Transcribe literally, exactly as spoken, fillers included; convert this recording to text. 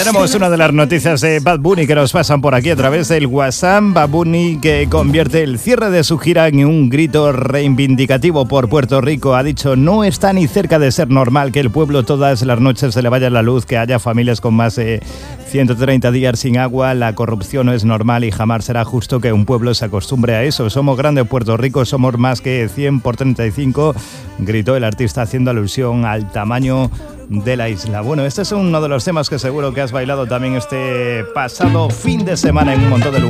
Tenemos una de las noticias de Bad Bunny que nos pasan por aquí a través del WhatsApp. Bad Bunny, que convierte el cierre de su gira en un grito reivindicativo por Puerto Rico, ha dicho: no está ni cerca de ser normal que el pueblo todas las noches se le vaya la luz, que haya familias con más de ciento treinta días sin agua. La corrupción no es normal y jamás será justo que un pueblo se acostumbre a eso. Somos grande Puerto Rico, somos más que cien por treinta y cinco, gritó el artista haciendo alusión al tamaño de la isla. Bueno, este es uno de los temas que seguro que has bailado también este pasado fin de semana en un montón de lugares.